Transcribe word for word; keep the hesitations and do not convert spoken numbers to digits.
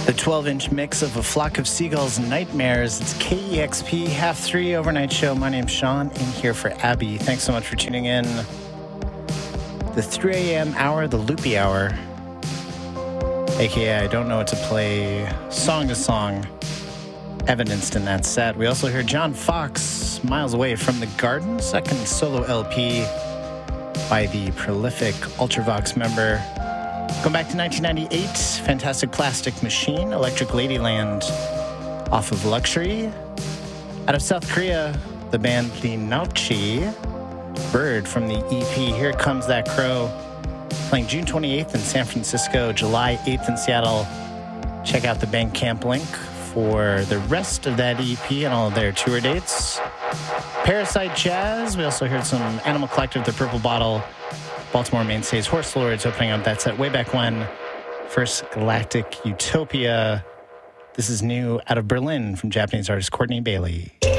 The twelve-inch mix of A Flock of Seagulls Nightmares. It's K E X P, half three overnight show. My name's Sean, in here for Abby. Thanks so much for tuning in. The three a.m. hour, the loopy hour. A K A I don't know what to play song to song, evidenced in that set. We also heard John Fox, Miles Away from the Garden, second solo L P by the prolific Ultravox member. Going back to nineteen ninety-eight, Fantastic Plastic Machine, Electric Ladyland off of Luxury. Out of South Korea, the band The Naochi, Bird from the E P Here Comes That Crow, playing June twenty-eighth in San Francisco, July eighth in Seattle. Check out the Bandcamp link for the rest of that E P and all of their tour dates. Parasite Jazz, we also heard some Animal Collective, The Purple Bottle, Baltimore mainstays Horse Lords opening up that set way back when. First Galactic Utopia. This is new out of Berlin from Japanese artist Courtney Bailey.